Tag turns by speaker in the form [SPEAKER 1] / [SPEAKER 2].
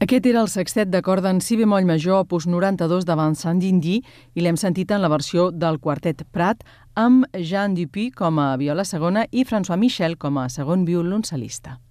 [SPEAKER 1] Aquest era el sextet de corda en si bemoll major opus 92 de Vincent d'Indy i l'hem sentit en la versió del quartet Prat amb Jean Dupuy com a viola segona i François Michel com a segon violoncel·lista.